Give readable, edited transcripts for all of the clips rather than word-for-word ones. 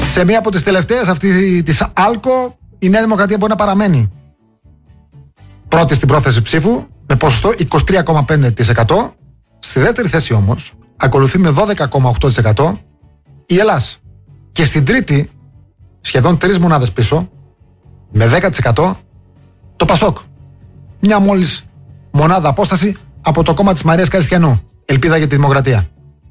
Σε μία από τις τελευταίες, αυτή της ΑΛΚΟ, η Νέα Δημοκρατία μπορεί να παραμένει πρώτη στην πρόθεση ψήφου με ποσοστό 23,5%. Στη δεύτερη θέση όμως ακολουθεί με 12,8% η Ελλάς. Και στην τρίτη, σχεδόν 3 μονάδες πίσω, με 10% το ΠΑΣΟΚ. Μια μόλις μονάδα απόσταση από το κόμμα της Μαρίας Καριστιανού. Ελπίδα για τη Δημοκρατία.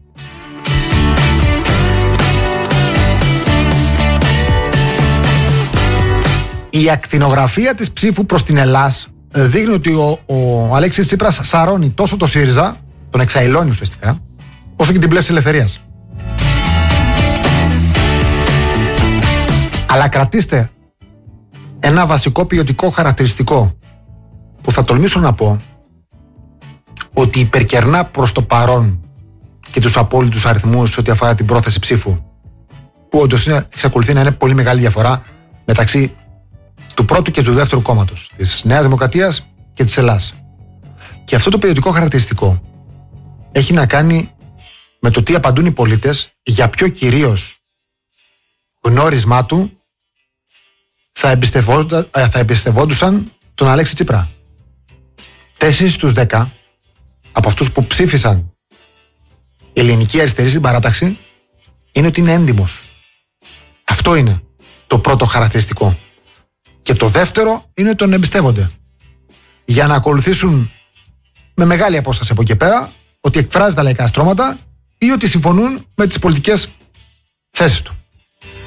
Η ακτινογραφία της ψήφου προς την Ελλάς δείχνει ότι ο Αλέξης Τσίπρας σαρώνει τόσο το ΣΥΡΙΖΑ, τον εξαϊλώνει ουσιαστικά, όσο και την Πλεύση Ελευθερίας. Αλλά κρατήστε ένα βασικό ποιοτικό χαρακτηριστικό που θα τολμήσω να πω ότι υπερκερνά προς το παρόν και τους απόλυτους αριθμούς ό,τι αφορά την πρόθεση ψήφου, που όντως εξακολουθεί να είναι πολύ μεγάλη διαφορά μεταξύ του πρώτου και του δεύτερου κόμματος, της Νέας Δημοκρατίας και της Ελλάς. Και αυτό το ποιοτικό χαρακτηριστικό έχει να κάνει με το τι απαντούν οι πολίτες, για ποιο κυρίως γνώρισμά του θα εμπιστευόντουσαν τον Αλέξη Τσίπρα. 4 στους 10 από αυτούς που ψήφισαν η ελληνική αριστερή στην παράταξη είναι ότι είναι έντιμος. Αυτό είναι το πρώτο χαρακτηριστικό. Και το δεύτερο είναι ότι τον εμπιστεύονται. Για να ακολουθήσουν με μεγάλη απόσταση από εκεί πέρα ότι εκφράζει τα λαϊκά στρώματα ή ότι συμφωνούν με τις πολιτικές θέσεις του.